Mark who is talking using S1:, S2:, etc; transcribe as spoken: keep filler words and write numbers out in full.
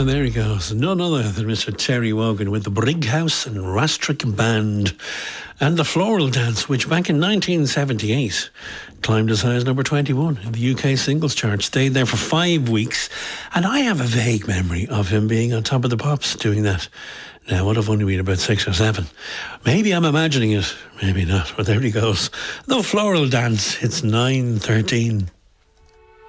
S1: And there he goes, none other than Mister Terry Wogan with the Brighouse and Rastrick Band and the Floral Dance, which back in nineteen seventy-eight climbed as high as number twenty-one in the U K singles chart, stayed there for five weeks, and I have a vague memory of him being on Top of the Pops doing that. Now, would have only been about six or seven. Maybe I'm imagining it, maybe not, but there he goes. The Floral Dance, it's nine thirteen.